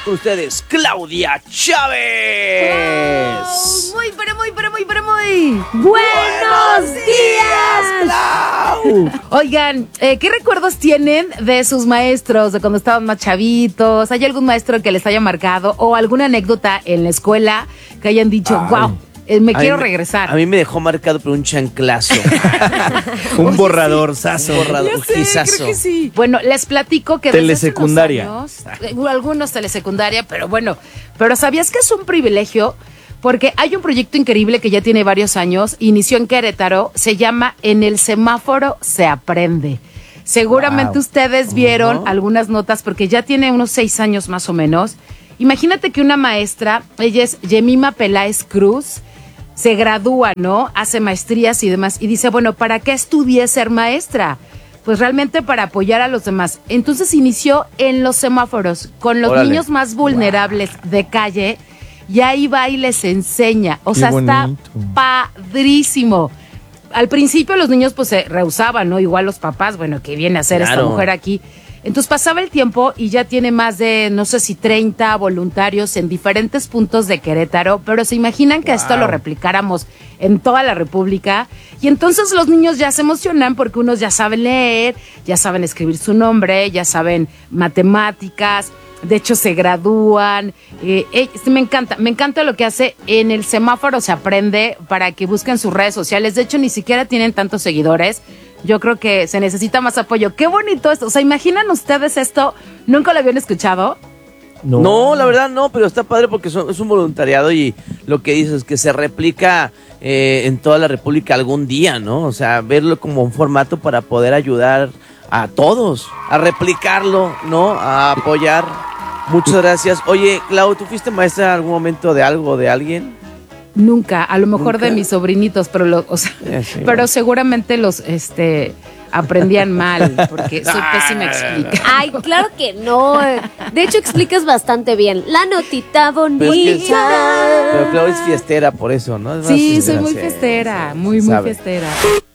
con ustedes, Claudia Chávez. Muy buenos días, Clau. Oigan, ¿qué recuerdos tienen de sus maestros, de cuando estaban más chavitos? ¿Hay algún maestro que les haya marcado o alguna anécdota en la escuela que hayan dicho, wow, me quiero regresar? A mí me dejó marcado por un chanclazo. Un borradorzazo. Un borrador, Ya sé, gizazo. creo que sí. Bueno, les platico que Telesecundaria. desde hace unos años, algunos telesecundaria, pero ¿sabías que es un privilegio? Porque hay un proyecto increíble que ya tiene varios años, inició en Querétaro, se llama En el semáforo se aprende. Seguramente ustedes vieron algunas notas porque ya tiene unos 6 años más o menos. Imagínate que una maestra, ella es Yemima Peláez Cruz, se gradúa, ¿no? Hace maestrías y demás. Y dice, bueno, ¿para qué estudié ser maestra? Pues realmente para apoyar a los demás. Entonces inició en los semáforos con los niños más vulnerables de calle. Y ahí va y les enseña. O sea, está padrísimo. Al principio los niños pues se rehusaban, ¿no? Igual los papás, bueno, ¿qué viene a hacer esta mujer aquí? Entonces pasaba el tiempo y ya tiene más de, no sé si 30 voluntarios en diferentes puntos de Querétaro, pero se imaginan que esto lo replicáramos en toda la República. Y entonces los niños ya se emocionan porque unos ya saben leer, ya saben escribir su nombre, ya saben matemáticas. De hecho, se gradúan. Me encanta lo que hace En el semáforo se aprende, para que busquen sus redes sociales. De hecho, ni siquiera tienen tantos seguidores. Yo creo que se necesita más apoyo. Qué bonito esto. O sea, ¿imaginan ustedes esto? ¿Nunca lo habían escuchado? No, la verdad no, pero está padre porque es un voluntariado y lo que dices es que se replica en toda la República algún día, ¿no? O sea, verlo como un formato para poder ayudar a todos, a replicarlo, ¿no? A apoyar. Muchas gracias. Oye, Clau, ¿tú fuiste maestra en algún momento de algo, de alguien? Nunca, a lo mejor de mis sobrinitos, pero pero seguramente los aprendían mal, porque soy pésima explica. Ay, claro que no. De hecho, explicas bastante bien. La notita bonita. Pero Clau es fiestera, por eso, ¿no? Sí, soy muy fiestera, muy fiestera.